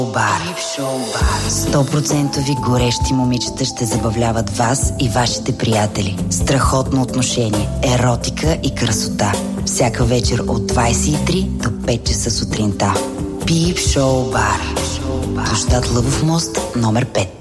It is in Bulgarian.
бар. 100% горещи момичета ще забавляват вас и вашите приятели. Страхотно отношение, еротика и красота. Всяка вечер от 23 до 5 часа сутринта. Пип Шоу Бар. Площад Лъвов мост, номер 5.